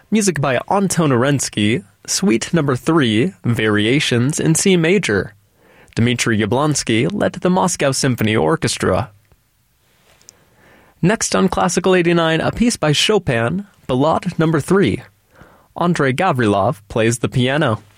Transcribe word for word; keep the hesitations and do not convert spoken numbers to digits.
Music by Anton Arensky, Suite Number three, Variations in C Major. Dmitry Yablonsky led the Moscow Symphony Orchestra. Next on Classical eighty-nine, a piece by Chopin, Ballade Number three. Andrei Gavrilov plays the piano.